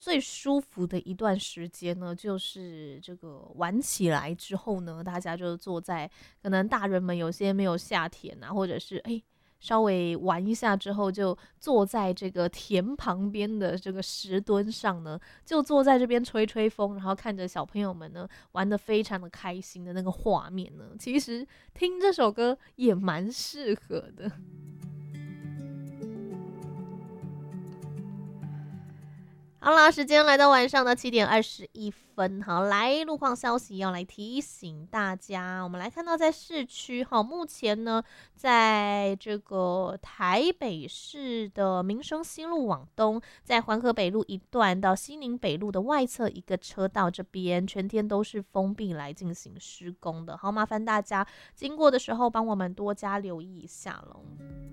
最舒服的一段时间呢，就是这个晚起来之后呢，大家就坐在可能大人们有些没有下田啊，或者是稍微玩一下之后，就坐在这个田旁边的这个石墩上呢，就坐在这边吹吹风，然后看着小朋友们呢玩得非常的开心的那个画面呢，其实听这首歌也蛮适合的。好啦，时间来到晚上的7:21。好，来路况消息要来提醒大家，我们来看到在市区，好，目前呢，在这个台北市的民生西路往东，在环河北路一段到西宁北路的外侧一个车道这边，全天都是封闭来进行施工的。好，麻烦大家经过的时候帮我们多加留意一下喽。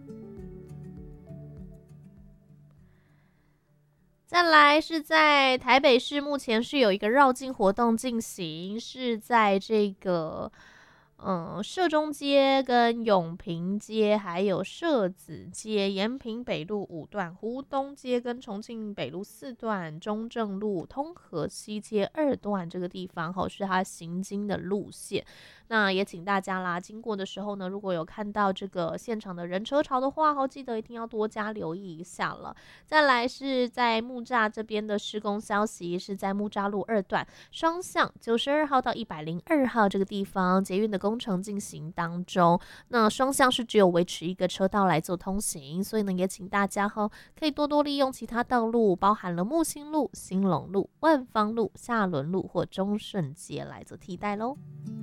再来是在台北市，目前是有一个绕境活动进行，是在这个社中街跟永平街，还有社子街、延平北路5段、湖东街跟重庆北路4段、中正路、通河西街2段这个地方，是它行经的路线。那也请大家啦，经过的时候呢，如果有看到这个现场的人车潮的话，记得一定要多加留意一下了。再来是在木栅这边的施工消息，是在木栅路2段双向92号到102号这个地方，捷运的工程进行当中。那双向是只有维持一个车道来做通行，所以呢，也请大家可以多多利用其他道路，包含了木星路、兴隆路、万芳路、下轮路或中顺街来做替代喽。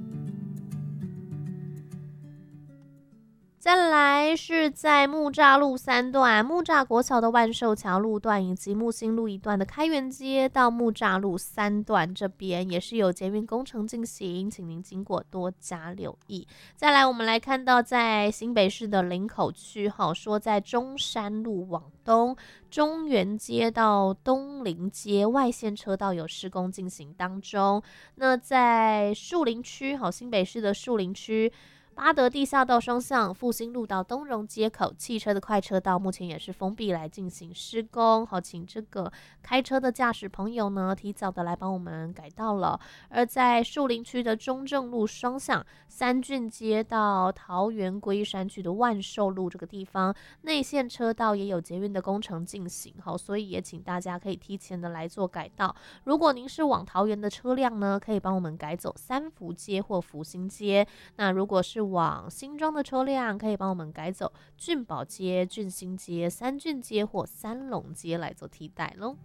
再来是在木栅路3段、木栅国小的万寿桥路段以及木星路1段的开元街到木栅路3段这边也是有捷运工程进行，请您经过多加留意。再来我们来看到在新北市的林口区，说在中山路往东中原街到东林街外线车道有施工进行当中。那在树林区，新北市的树林区八德地下道双向复兴路到东荣街口汽车的快车道目前也是封闭来进行施工，请这个开车的驾驶朋友呢提早的来帮我们改道了。而在树林区的中正路双向三郡街到桃园龟山区的万寿路这个地方内线车道也有捷运的工程进行，所以也请大家可以提前的来做改道。如果您是往桃园的车辆呢，可以帮我们改走三福街或福兴街，那如果是往新庄的车辆，可以帮我们改走俊宝街、俊兴街、三郡街或三龙街来做替代咯。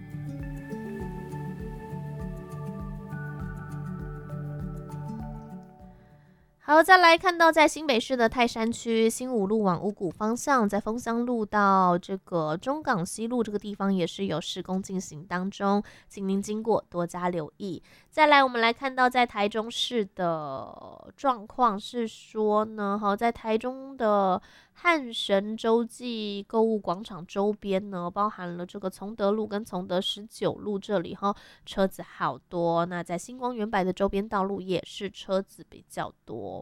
好，再来看到在新北市的泰山区新武路往五股方向，在丰香路到这个中港西路这个地方也是有施工进行当中，请您经过多加留意。再来我们来看到在台中市的状况是说呢，在台中的汉神洲际购物广场周边呢，包含了这个崇德路跟崇德19路这里车子好多。那在星光远百的周边道路也是车子比较多。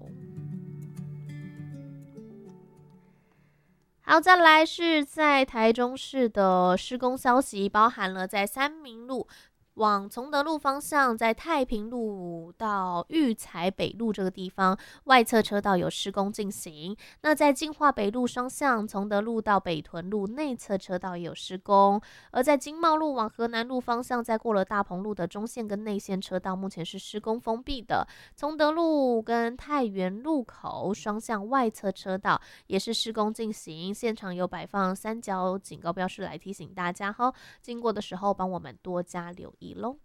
好，再来是在台中市的施工消息，包含了在三民路往崇德路方向，在太平路到育才北路这个地方外侧车道有施工进行。那在金华北路双向崇德路到北屯路内侧车道也有施工。而在经贸路往河南路方向，在过了大鹏路的中线跟内线车道目前是施工封闭的。崇德路跟太原路口双向外侧车道也是施工进行，现场有摆放三角警告标示来提醒大家经过的时候帮我们多加留意咯。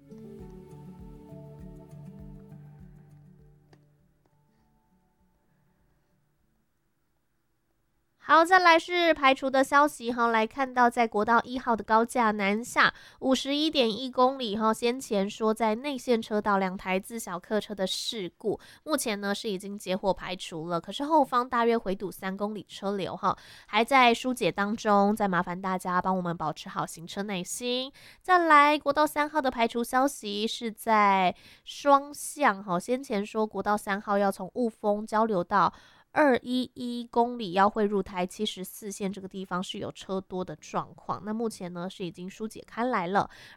好，再来是排除的消息来看到在国道1号的高架南下51.1公里先前说在内线车道2台自小客车的事故，目前呢是已经结获排除了，可是后方大约回堵3公里车流还在疏解当中，再麻烦大家帮我们保持好行车耐心。再来国道3号的排除消息是在双向先前说国道3号要从雾峰交流到 211公里要汇入台74线这个地方是有车多的状况，那目前呢是已经疏解开来了。